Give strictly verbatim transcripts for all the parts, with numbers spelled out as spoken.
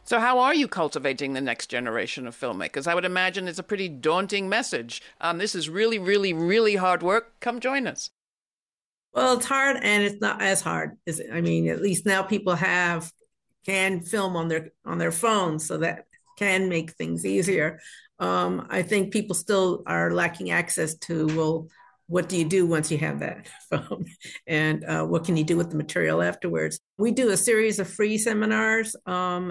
So how are you cultivating the next generation of filmmakers? I would imagine it's a pretty daunting message. Um, this is really, really, really hard work. Come join us. Well, it's hard and it's not as hard as I mean, at least now people have can film on their on their phones, so that can make things easier. Um, I think people still are lacking access to, well, what do you do once you have that phone? And uh, what can you do with the material afterwards? We do a series of free seminars um,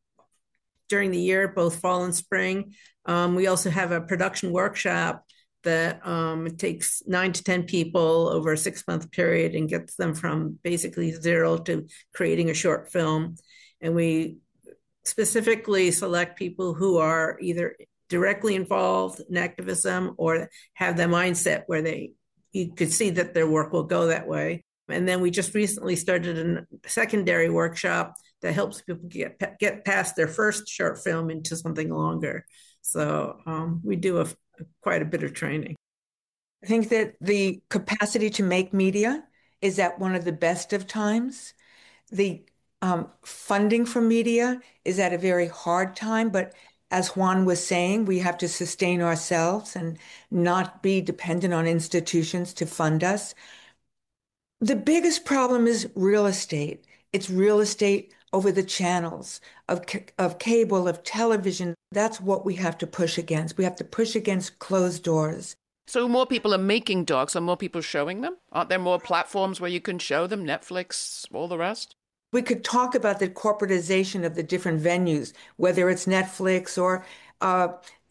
during the year, both fall and spring. Um, we also have a production workshop that um, it takes nine to ten people over a six month period and gets them from basically zero to creating a short film. And we specifically select people who are either directly involved in activism or have the mindset where they you could see that their work will go that way. And then we just recently started a secondary workshop that helps people get get past their first short film into something longer. So um, we do a, quite a bit of training. I think that the capacity to make media is at one of the best of times. The um, funding for media is at a very hard time, but as Juan was saying, we have to sustain ourselves and not be dependent on institutions to fund us. The biggest problem is real estate. It's real estate over the channels of, of cable, of television. That's what we have to push against. We have to push against closed doors. So more people are making docs, are more people showing them? Aren't there more platforms where you can show them, Netflix, all the rest? We could talk about the corporatization of the different venues, whether it's Netflix or uh,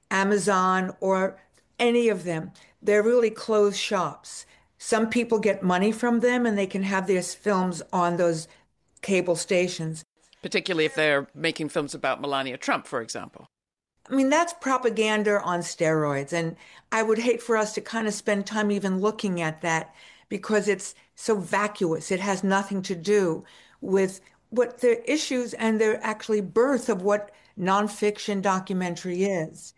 Amazon or any of them. They're really closed shops. Some people get money from them and they can have their films on those cable stations. Particularly if they're making films about Melania Trump, for example. I mean, that's propaganda on steroids. And I would hate for us to kind of spend time even looking at that because it's so vacuous. It has nothing to do with what the issues and the actually birth of what nonfiction documentary is.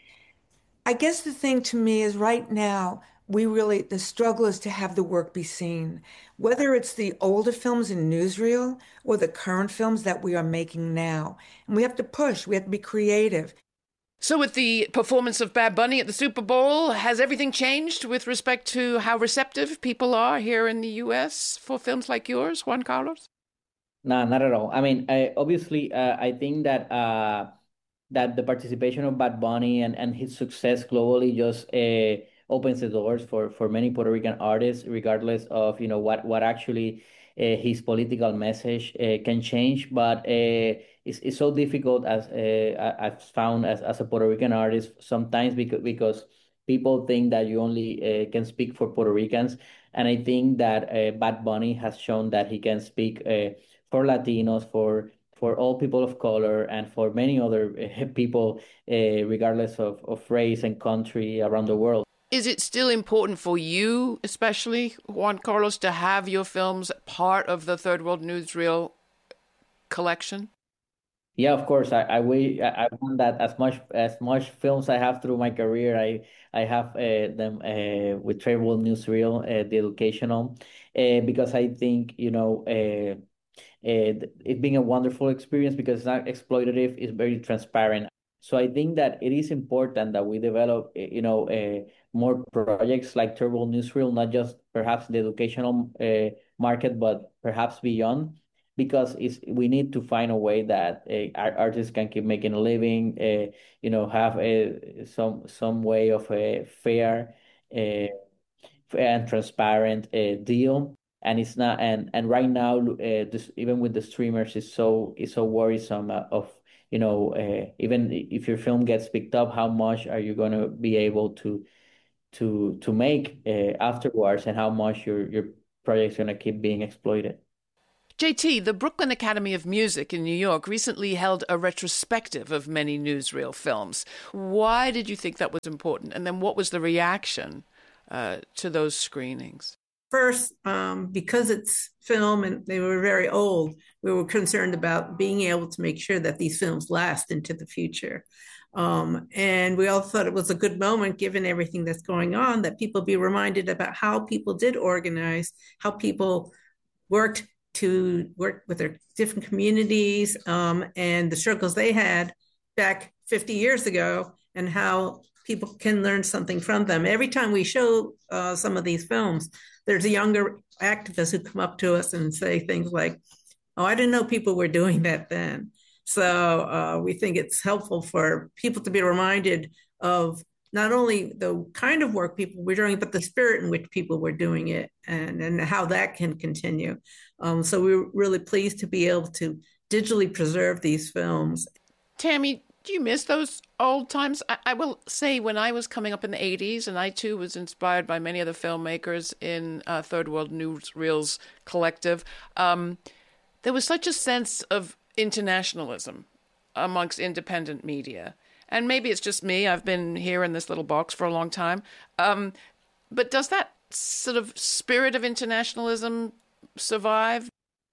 I guess the thing to me is right now, we really, the struggle is to have the work be seen, whether it's the older films in newsreel or the current films that we are making now. And we have to push, we have to be creative. So with the performance of Bad Bunny at the Super Bowl, has everything changed with respect to how receptive people are here in the U S for films like yours, Juan Carlos? No, not at all. I mean, I, obviously, uh, I think that uh, that the participation of Bad Bunny and, and his success globally just uh, opens the doors for, for many Puerto Rican artists, regardless of you know what what actually uh, his political message uh, can change. But uh, it's it's so difficult as uh, I- I've found as, as a Puerto Rican artist sometimes because because people think that you only uh, can speak for Puerto Ricans, and I think that uh, Bad Bunny has shown that he can speak. Uh, for Latinos, for for all people of color, and for many other uh, people, uh, regardless of, of race and country around the world. Is it still important for you, especially, Juan Carlos, to have your films part of the Third World Newsreel collection? Yeah, of course. I I, we, I I want that as much as much films I have through my career. I I have uh, them uh, with Third World Newsreel, uh, the educational, uh, because I think you know. Uh, it, it being a wonderful experience because it's not exploitative, it's very transparent. So I think that it is important that we develop, eh, you know, uh, more projects like Third World Newsreel, not just perhaps the educational uh, market, but perhaps beyond, because it's we need to find a way that uh, our artists can keep making a living, uh, you know, have a some some way of a fair uh, and transparent uh, deal. And it's not and and right now uh, this, even with the streamers is so is so worrisome uh, of you know uh, even if your film gets picked up, how much are you going to be able to to to make uh, afterwards, and how much your your project's going to keep being exploited. J T, the Brooklyn Academy of Music in New York recently held a retrospective of many newsreel films. Why did you think that was important? And then what was the reaction uh, to those screenings? First, um, because it's film and they were very old, we were concerned about being able to make sure that these films last into the future. Um, and we all thought it was a good moment, given everything that's going on, that people be reminded about how people did organize, how people worked to work with their different communities um, and the struggles they had back fifty years ago, and how people can learn something from them. Every time we show uh, some of these films, there's a younger activists who come up to us and say things like, oh, I didn't know people were doing that then. So uh, we think it's helpful for people to be reminded of not only the kind of work people were doing, but the spirit in which people were doing it, and, and how that can continue. Um, so we're really pleased to be able to digitally preserve these films. Tammy, do you miss those old times? I, I will say, when I was coming up in the eighties, and I too was inspired by many of the filmmakers in uh, Third World Newsreels Collective, um, there was such a sense of internationalism amongst independent media. And maybe it's just me. I've been here in this little box for a long time. Um, but does that sort of spirit of internationalism survive?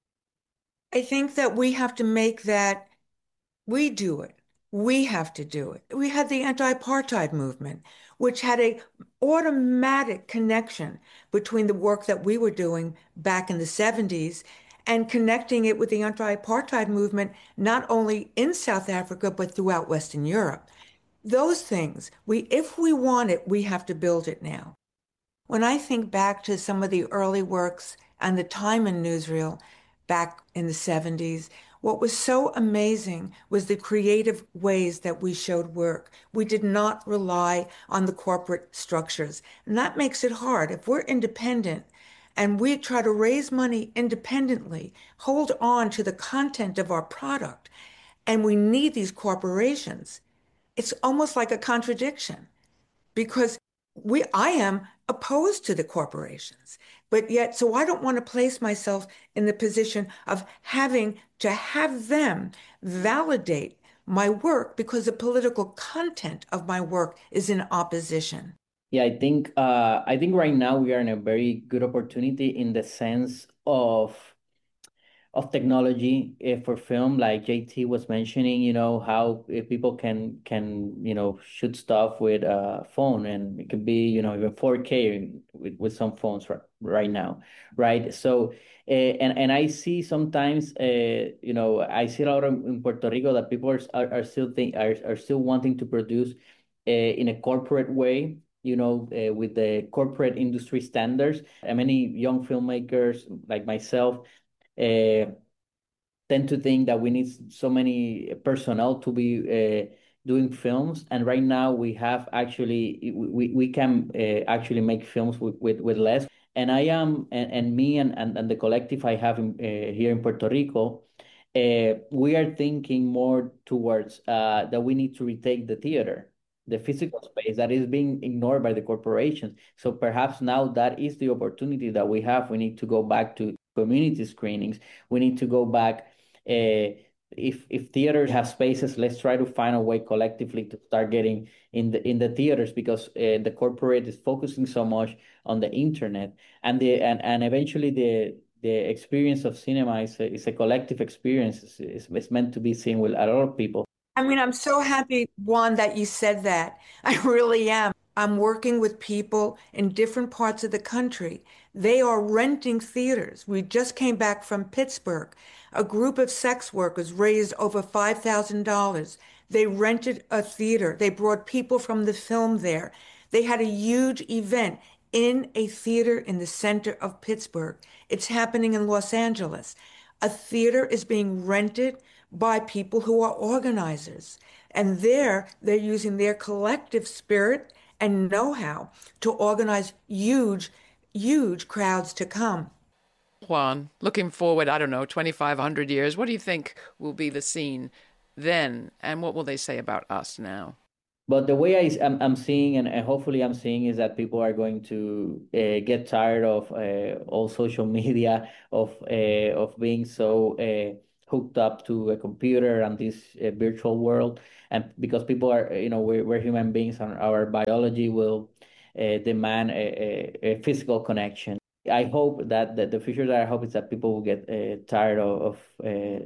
I think that we have to make that, we do it. We have to do it. We had the anti-apartheid movement, which had a automatic connection between the work that we were doing back in the seventies and connecting it with the anti-apartheid movement, not only in South Africa, but throughout Western Europe. Those things, we, if we want it, we have to build it now. When I think back to some of the early works and the time in newsreel back in the seventies, what was so amazing was the creative ways that we showed work. We did not rely on the corporate structures. And that makes it hard. If we're independent and we try to raise money independently, hold on to the content of our product, and we need these corporations, it's almost like a contradiction, because we I am opposed to the corporations, but yet so I don't want to place myself in the position of having to have them validate my work because the political content of my work is in opposition. Yeah, I think uh, I think right now we are in a very good opportunity in the sense of of technology uh, for film, like J T was mentioning, you know, how uh, people can can you know shoot stuff with a phone, and it could be, you know, even four K with, with some phones right, right now, right? So uh, and and I see sometimes, uh, you know, I see a lot of, in Puerto Rico, that people are are, are still think are, are still wanting to produce uh, in a corporate way, you know, uh, with the corporate industry standards. And many young filmmakers like myself uh, tend to think that we need so many personnel to be uh, doing films, and right now we have actually we, we can uh, actually make films with, with, with less. And I am and, and me and, and, and the collective I have in, uh, here in Puerto Rico, uh, we are thinking more towards uh, that we need to retake the theater, the physical space that is being ignored by the corporations. So perhaps now that is the opportunity that we have. We need to go back to community screenings. We need to go back. Uh, if if theaters have spaces, let's try to find a way collectively to start getting in the in the theaters, because uh, the corporate is focusing so much on the internet, and the and, and eventually the the experience of cinema is a, is a collective experience. It's, it's, it's meant to be seen with a lot of people. I mean, I'm so happy, Juan, that you said that. I really am. I'm working with people in different parts of the country. They are renting theaters. We just came back from Pittsburgh. A group of sex workers raised over five thousand dollars. They rented a theater. They brought people from the film there. They had a huge event in a theater in the center of Pittsburgh. It's happening in Los Angeles. A theater is being rented by people who are organizers. And there, they're using their collective spirit and know-how to organize huge, huge crowds to come. Juan, looking forward, I don't know, twenty-five hundred years, what do you think will be the scene then? And what will they say about us now? But the way I, am I'm seeing, and, and hopefully I'm seeing, is that people are going to uh, get tired of uh, all social media, of uh, of being so uh, hooked up to a computer and this uh, virtual world. And because people are, you know, we're, we're human beings, and our biology will uh, demand a, a, a physical connection. I hope that, that the future that I hope is that people will get uh, tired of, of uh,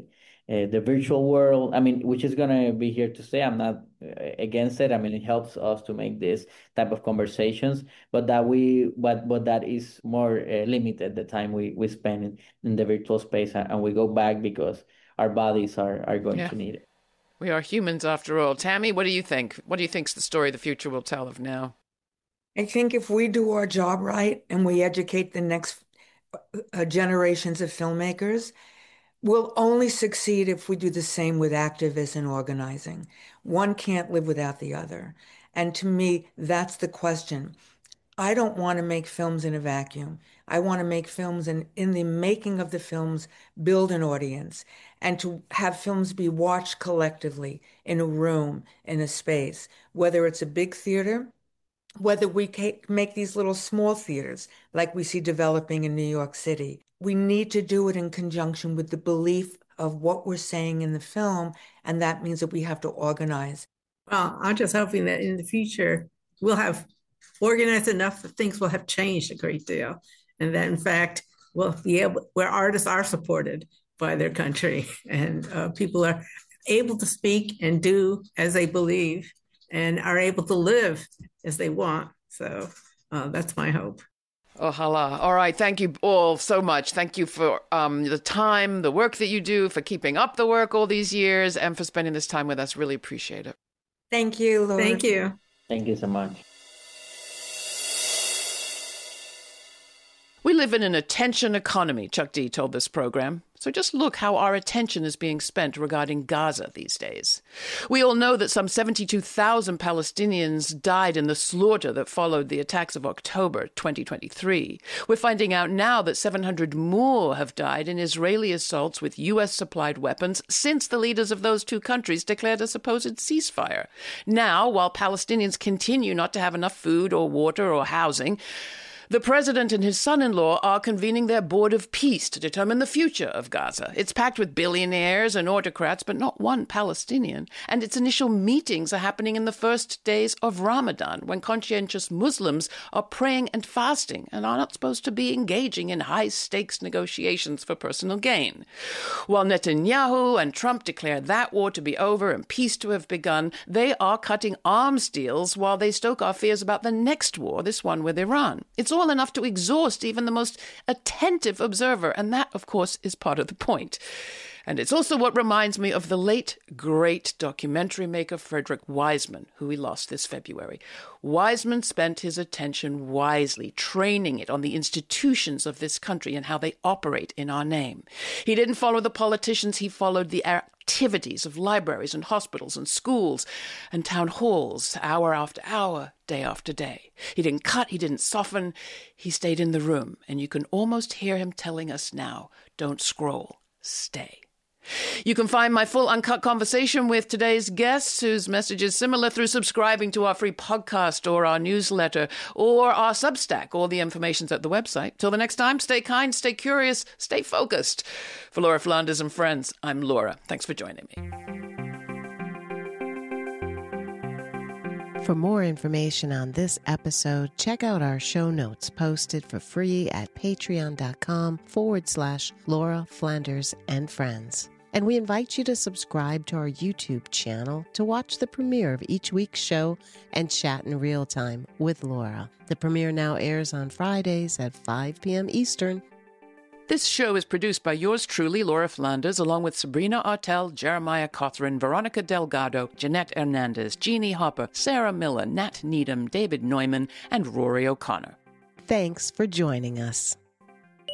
uh, the virtual world. I mean, which is gonna be here to stay. I'm not uh, against it. I mean, it helps us to make this type of conversations, but that we, but but that is more uh, limited the time we we spend in, in the virtual space, and, and we go back because our bodies are are going Yeah. to need it. We are humans after all. Tammy, what do you think? What do you think's the story the future will tell of now? I think if we do our job right and we educate the next uh, generations of filmmakers, we'll only succeed if we do the same with activists and organizing. One can't live without the other. And to me, that's the question. I don't want to make films in a vacuum. I want to make films and in the making of the films, build an audience and to have films be watched collectively in a room, in a space, whether it's a big theater, whether we make these little small theaters like we see developing in New York City. We need to do it in conjunction with the belief of what we're saying in the film, and that means that we have to organize. Well, I'm just hoping that in the future we'll have organized enough that things will have changed a great deal, and that in fact we'll be able, where artists are supported by their country and uh, people are able to speak and do as they believe and are able to live as they want. So uh, that's my hope. Ojalá. All right. Thank you all so much. Thank you for um, the time, the work that you do, for keeping up the work all these years, and for spending this time with us. Really appreciate it. Thank you, Laura. Thank you. Thank you so much. We live in an attention economy, Chuck D told this program. So just look how our attention is being spent regarding Gaza these days. We all know that some seventy-two thousand Palestinians died in the slaughter that followed the attacks of October twenty twenty-three. We're finding out now that seven hundred more have died in Israeli assaults with U S-supplied weapons since the leaders of those two countries declared a supposed ceasefire. Now, while Palestinians continue not to have enough food or water or housing, the president and his son-in-law are convening their board of peace to determine the future of Gaza. It's packed with billionaires and autocrats, but not one Palestinian. And its initial meetings are happening in the first days of Ramadan, when conscientious Muslims are praying and fasting and are not supposed to be engaging in high-stakes negotiations for personal gain. While Netanyahu and Trump declare that war to be over and peace to have begun, they are cutting arms deals while they stoke our fears about the next war, this one with Iran. It's all enough to exhaust even the most attentive observer, and that, of course, is part of the point. And it's also what reminds me of the late, great documentary maker Frederick Wiseman, who we lost this February. Wiseman spent his attention wisely, training it on the institutions of this country and how they operate in our name. He didn't follow the politicians, he followed the activities of libraries and hospitals and schools and town halls, hour after hour, day after day. He didn't cut, he didn't soften, he stayed in the room, and you can almost hear him telling us now, don't scroll, stay. You can find my full uncut conversation with today's guests, whose message is similar, through subscribing to our free podcast or our newsletter or our Substack. All the information's at the website. Till the next time, stay kind, stay curious, stay focused. For Laura Flanders and friends, I'm Laura. Thanks for joining me. For more information on this episode, check out our show notes posted for free at patreon.com forward slash Laura Flanders and Friends. And we invite you to subscribe to our YouTube channel to watch the premiere of each week's show and chat in real time with Laura. The premiere now airs on Fridays at five p.m. Eastern. This show is produced by yours truly, Laura Flanders, along with Sabrina Artel, Jeremiah Cothran, Veronica Delgado, Jeanette Hernandez, Jeannie Hopper, Sarah Miller, Nat Needham, David Neumann, and Rory O'Connor. Thanks for joining us.